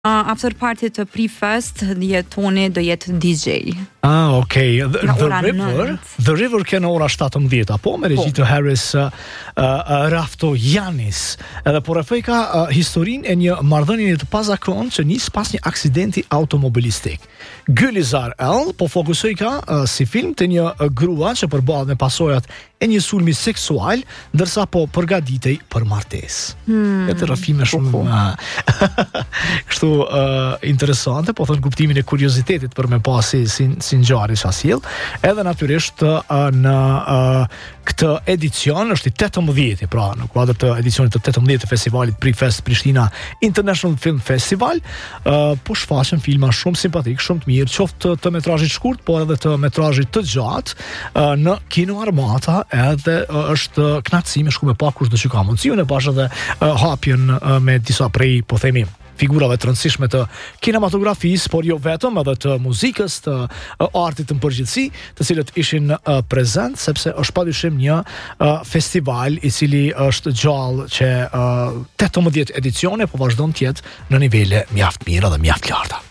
After party të Pre-Fest, Toni do jetë DJ. Okay. The River ke në ora 17, po me regji të Harris Raftojanis. Edhe po refoj ka historinë e një marrëdhënie të pazakon që nis pas një aksidenti automobilistik. Gülizar El po fokusoj ka si film të një grua që përballet me pasojat e një sulmi seksual, ndërsa po përgatitej për martesë. Këtë rrafime shumë kështu interesante, po thon kuptimin e kuriozitetit për me pasi si ngjarje që sjell, edhe natyrisht në këtë edicion është i 18, pra në kuadër të edicionit të 18 të festivalit Pre-Fest Prishtina International Film Festival, po shfaqen filma shumë simpatik, shumë të mirë, qoftë të metrazhit shkurt, por edhe të metrazhit të gjatë në Kino Armata, edhe është kënaqësi me shku me pa kush do që ka mundësi, unë e pash edhe hapjen me disa prej, po themi, figurave të rëndësishme të kinematografisë, por jo vetëm, edhe të muzikës, të artit të përgjithësi, të cilët ishin prezent, sepse është padyshim një festival i cili është gjallë që 18 edicione, po vazhdon të jetë në nivele mjaft mira dhe mjaft larta.